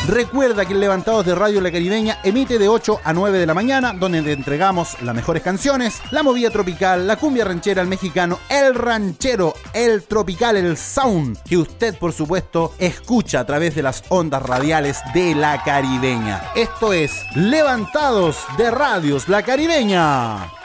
Recuerda que el Levantados de Radio La Caribeña emite de 8 a 9 de la mañana, donde te entregamos las mejores canciones, la movida tropical, la cumbia ranchera, el mexicano, el ranchero, el tropical, el sound, que usted por supuesto escucha a través de las ondas radiales de La Caribeña. Esto es Levantados de Radios La Caribeña.